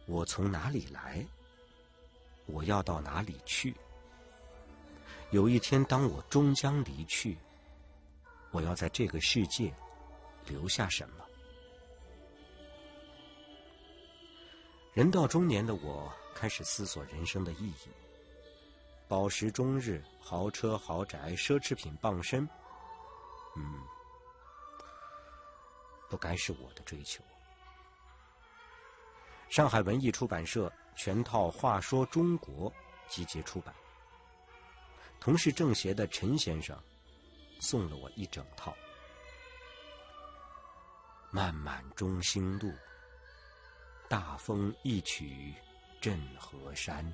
我从哪里来？我要到哪里去？有一天当我终将离去，我要在这个世界留下什么？人到中年的我开始思索人生的意义。饱食终日，豪车豪宅，奢侈品傍身，不该是我的追求。上海文艺出版社全套《话说中国》集结出版，同是政协的陈先生送了我一整套。漫漫中兴路，大风一曲震河山。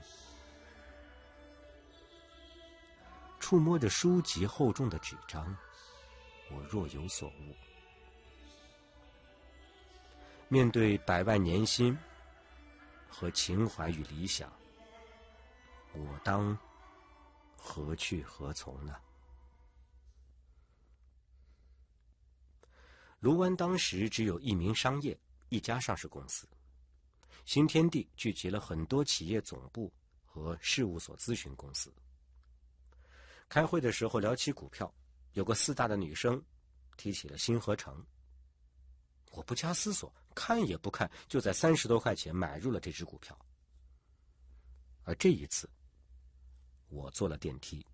触摸着书籍厚重的纸张，我若有所悟。面对百万年薪和情怀与理想，我当何去何从呢？卢湾当时只有一名商业，一家上市公司。新天地聚集了很多企业总部和事务所咨询公司。开会的时候聊起股票，有个4大的女生提起了新合成。我不加思索，看也不看，就在30多块钱买入了这只股票。而这一次，我坐了电梯。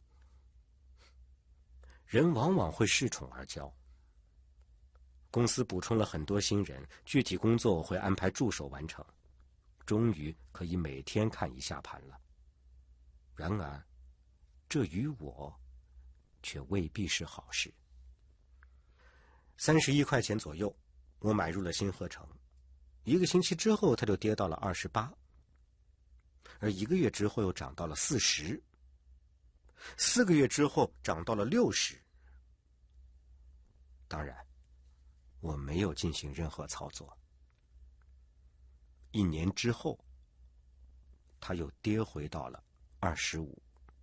人往往会恃宠而骄。公司补充了很多新人，具体工作我会安排助手完成，终于可以每天看一下盘了。然而，这于我却未必是好事。31块钱左右，我买入了新合成，1个星期之后它就跌到了28，而1个月之后又涨到了40，4个月之后涨到了60。当然，我没有进行任何操作。1年之后，它又跌回到了25。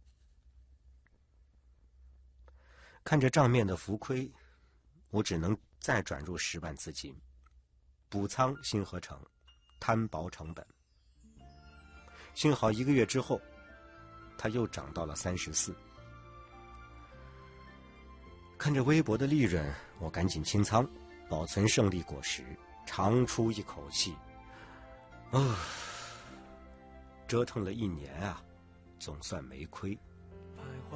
看着账面的浮亏，我只能再转入10万资金，补仓新合成，摊薄成本。幸好1个月之后，它又涨到了34。看着微薄的利润，我赶紧清仓，保存胜利果实，长出一口气。折腾了1年啊，总算没亏。